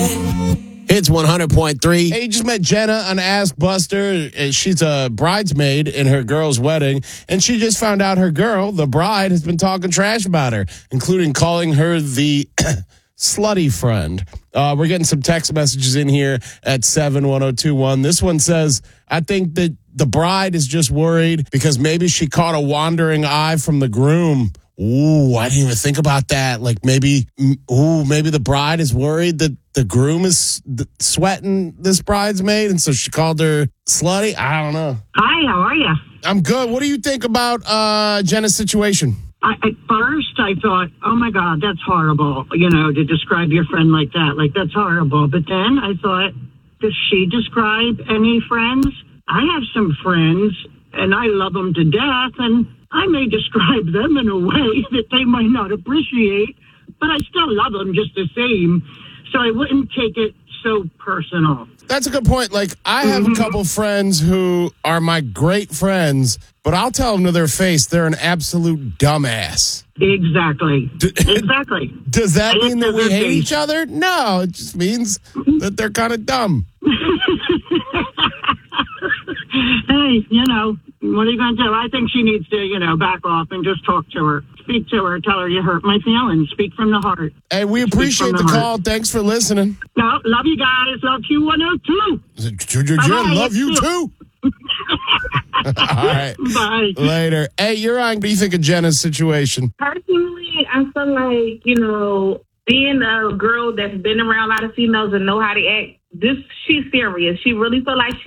It's 100.3. Hey, you just met Jenna on Ask Buster. She's a bridesmaid in her girl's wedding, and she just found out her girl, the bride, has been talking trash about her, including calling her the slutty friend. We're getting some text messages in here at 71021. This one says, I think that the bride is just worried because maybe she caught a wandering eye from the groom. Ooh, I didn't even think about that. Like maybe the bride is worried that the groom is sweating this bridesmaid, and so she called her slutty. I don't know. Hi, how are you? I'm good. What do you think about Jenna's situation? At first, I thought, oh, my God, that's horrible, to describe your friend like that. Like, that's horrible. But then I thought, does she describe any friends? I have some friends, and I love them to death, and I may describe them in a way that they might not appreciate, but I still love them just the same. So I wouldn't take it so personal. That's a good point. Like, I have a couple friends who are my great friends, but I'll tell them to their face they're an absolute dumbass. Exactly. Exactly. Does that mean that we hate each other? No, it just means that they're kind of dumb. Hey, what are you going to do? I think she needs to, back off and just talk to her. Speak to her. Tell her you hurt my feelings. Speak from the heart. Hey, we appreciate the call. Thanks for listening. No, love you guys. Love you 102. Love you too. All right. Bye. Later. Hey, you're on. What do you think of Jenna's situation? Personally, I feel like, being a girl that's been around a lot of females and know how to act, she's serious. She really feel like